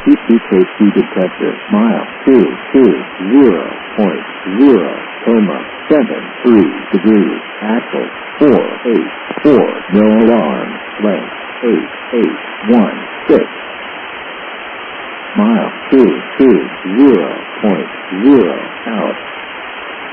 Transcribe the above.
EKG detector. Mile 220.0, 73 degrees. Axle 484. No alarm. Length 8816. Mile 220.0 out.